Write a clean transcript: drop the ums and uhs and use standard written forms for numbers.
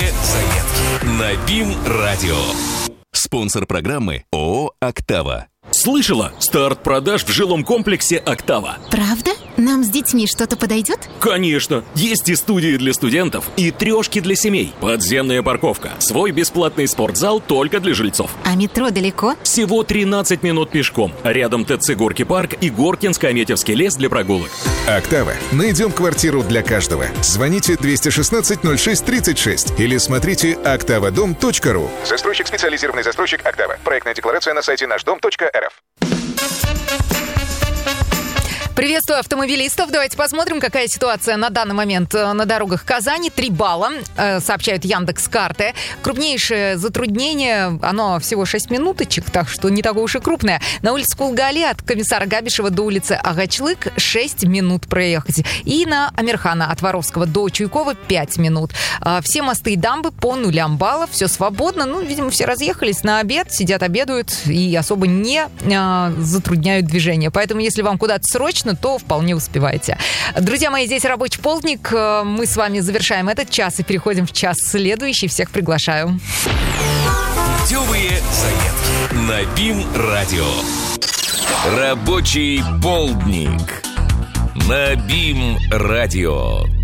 заметки на БИМ-радио. Спонсор программы ООО «Октава». Слышала? Старт продаж в жилом комплексе «Октава». Правда? Нам с детьми что-то подойдет? Конечно! Есть и студии для студентов, и трешки для семей. Подземная парковка. Свой бесплатный спортзал только для жильцов. А метро далеко? Всего 13 минут пешком. Рядом ТЦ «Горки парк» и Горкинско-Аметьевский лес для прогулок. «Октава». Найдем квартиру для каждого. Звоните 216-06-36 или смотрите oktavadom.ru. Застройщик, специализированный застройщик «Октава». Проектная декларация на сайте нашдом.рф. Приветствую автомобилистов. Давайте посмотрим, какая ситуация на данный момент на дорогах Казани. 3 балла, сообщают Яндекс.Карты. Крупнейшее затруднение, оно всего 6 минуточек, так что не такое уж и крупное. На улице Кулгали от комиссара Габишева до улицы Агачлык 6 минут проехать. И на Амирхана от Воровского до Чуйкова 5 минут. Все мосты и дамбы по 0 баллов. Все свободно. Ну, видимо, все разъехались на обед, сидят, обедают и особо не затрудняют движение. Поэтому, если вам куда-то срочно, то вполне успеваете. Друзья мои, здесь рабочий полдник. Мы с вами завершаем этот час и переходим в час следующий. Всех приглашаю. Путевые заметки на БИМ-радио. Рабочий полдник на БИМ-радио.